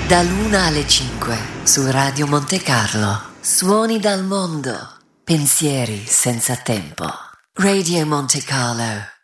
dall'1 alle 5 su Radio Monte Carlo. Suoni dal mondo, pensieri senza tempo. Radio Monte Carlo.